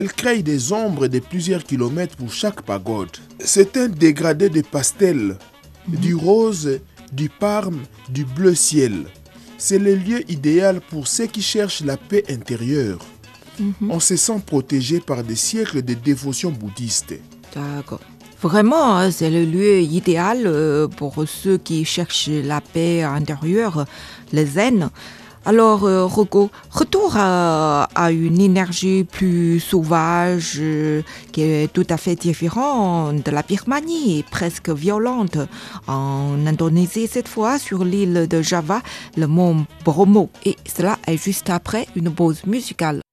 Elle crée des ombres de plusieurs kilomètres pour chaque pagode. C'est un dégradé de pastels, du rose, du parme, du bleu ciel. C'est le lieu idéal pour ceux qui cherchent la paix intérieure. On se sent protégé par des siècles de dévotion bouddhiste. D'accord. Vraiment, hein, c'est le lieu idéal pour ceux qui cherchent la paix intérieure, le zen. Alors, Rocco, retour à une énergie plus sauvage qui est tout à fait différente de la Birmanie et presque violente. En Indonésie, cette fois, sur l'île de Java, le mont Bromo. Et cela est juste après une pause musicale.